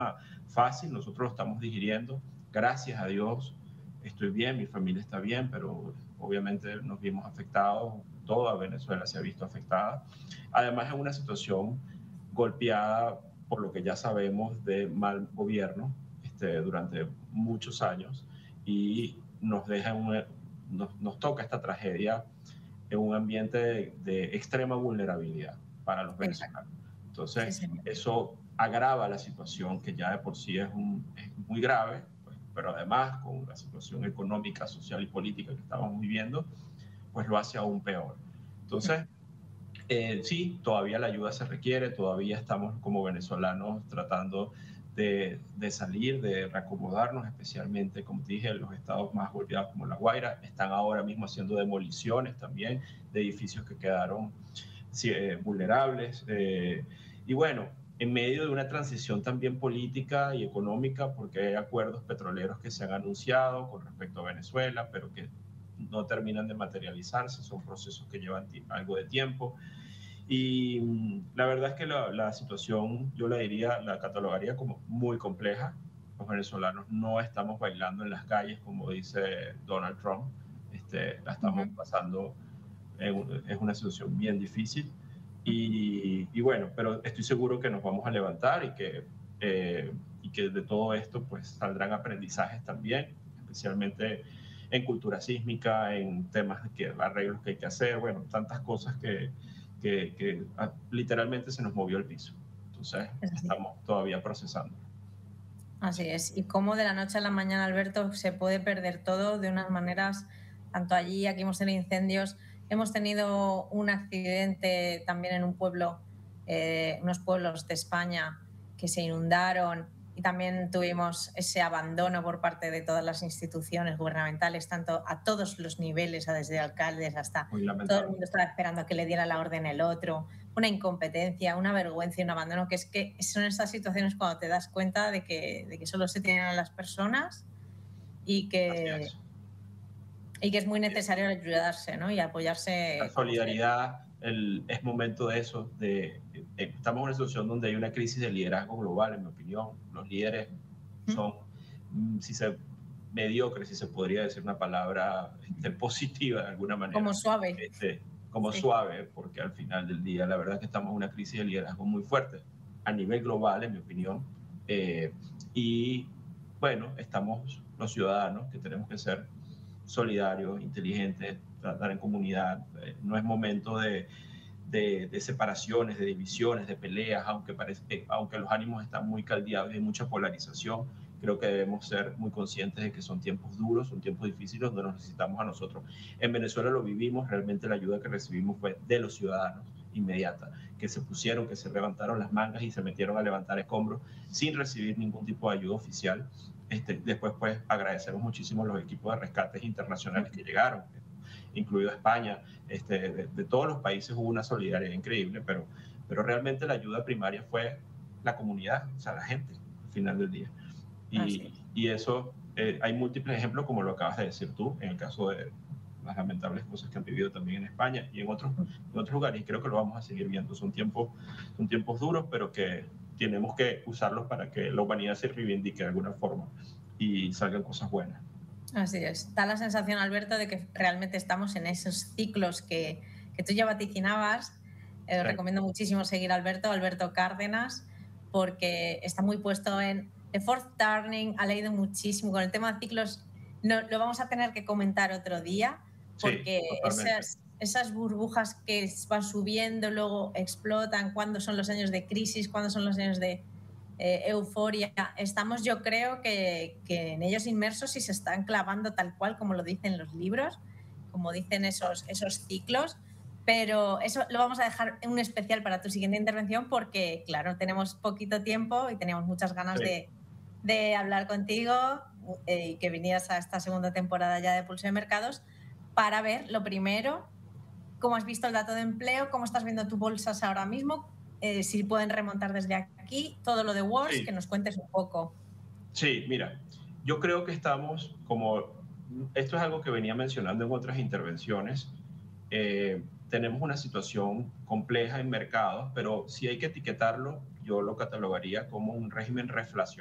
fácil, nosotros lo estamos digiriendo. Gracias a Dios estoy bien, mi familia está bien, pero obviamente nos vimos afectados, toda Venezuela se ha visto afectada. Además es una situación golpeada por lo que ya sabemos de mal gobierno durante muchos años y nos toca esta tragedia en un ambiente de extrema vulnerabilidad para los Exacto. venezolanos. Sí, Entonces, señor. eso agrava la situación que ya de por sí es muy grave, pues, pero además con la situación económica, social y política que estamos viviendo, pues lo hace aún peor. Entonces, sí, todavía la ayuda se requiere, todavía estamos como venezolanos tratando de salir, de reacomodarnos, especialmente, como te dije, los estados más golpeados como La Guaira, están ahora mismo haciendo demoliciones también de edificios que quedaron vulnerables. Y bueno, en medio de una transición también política y económica, porque hay acuerdos petroleros que se han anunciado con respecto a Venezuela, pero que no terminan de materializarse, son procesos que llevan algo de tiempo. Y la verdad es que la situación, yo la catalogaría como muy compleja. Los venezolanos no estamos bailando en las calles, como dice Donald Trump. La estamos pasando, es una situación bien difícil. Y bueno, pero estoy seguro que nos vamos a levantar y que de todo esto pues saldrán aprendizajes también, especialmente en cultura sísmica, en temas de arreglos que hay que hacer, bueno, tantas cosas que literalmente se nos movió el piso. Entonces, estamos todavía procesando. Así es. Y cómo de la noche a la mañana, Alberto, se puede perder todo de unas maneras, tanto allí, aquí hemos tenido incendios, hemos tenido un accidente también en un pueblo, unos pueblos de España que se inundaron y también tuvimos ese abandono por parte de todas las instituciones gubernamentales, tanto a todos los niveles, desde alcaldes hasta Muy todo el lamentable. mundo estaba esperando a que le diera la orden el otro, una incompetencia, una vergüenza y un abandono, que son estas situaciones cuando te das cuenta de que solo se tienen a las personas y que es muy necesario ayudarse, ¿no? Y La apoyarse como ustedes. solidaridad, es momento de eso, estamos en una situación donde hay una crisis de liderazgo global, en mi opinión. Los líderes son, mediocres, si se podría decir una palabra positiva de alguna manera, Como suave. como Sí. suave, porque al final del día la verdad es que estamos en una crisis de liderazgo muy fuerte a nivel global, en mi opinión. Y bueno, estamos los ciudadanos que tenemos que ser solidarios, inteligentes, tratar en comunidad. No es momento de separaciones, de divisiones, de peleas, aunque los ánimos están muy caldeados y hay mucha polarización. Creo que debemos ser muy conscientes de que son tiempos duros, son tiempos difíciles donde nos necesitamos a nosotros. En Venezuela lo vivimos, realmente la ayuda que recibimos fue de los ciudadanos, inmediata, que se pusieron, que se levantaron las mangas y se metieron a levantar escombros sin recibir ningún tipo de ayuda oficial. Después, pues, agradecemos muchísimo a los equipos de rescates internacionales que llegaron, incluido España. De todos los países hubo una solidaridad increíble, pero realmente la ayuda primaria fue la comunidad, o sea, la gente, al final del día. Y eso, hay múltiples ejemplos, como lo acabas de decir tú, en el caso de las lamentables cosas que han vivido también en España y en otros lugares, y creo que lo vamos a seguir viendo. Son tiempos duros, pero que tenemos que usarlos para que la humanidad se reivindique de alguna forma y salgan cosas buenas. Así es. Da la sensación, Alberto, de que realmente estamos en esos ciclos que tú ya vaticinabas. Sí. Recomiendo muchísimo seguir a Alberto Cárdenas, porque está muy puesto en The Fourth Turning, ha leído muchísimo. Con el tema de ciclos lo vamos a tener que comentar otro día, porque sí, esas burbujas que van subiendo, luego explotan, cuándo son los años de crisis, cuándo son los años de euforia. Estamos, yo creo, que en ellos inmersos y se están clavando tal cual como lo dicen los libros, como dicen esos ciclos. Pero eso lo vamos a dejar en un especial para tu siguiente intervención, porque, claro, tenemos poquito tiempo y teníamos muchas ganas de hablar contigo y que vinieras a esta segunda temporada ya de Pulso de Mercados para ver, lo primero, cómo has visto el dato de empleo, cómo estás viendo tus bolsas ahora mismo, si pueden remontar desde aquí, todo lo de Wars, que nos cuentes un poco. Sí, mira, yo creo que estamos esto es algo que venía mencionando en otras intervenciones, tenemos una situación compleja en mercados, pero sí hay que etiquetarlo yo lo catalogaría como un régimen reflacionario.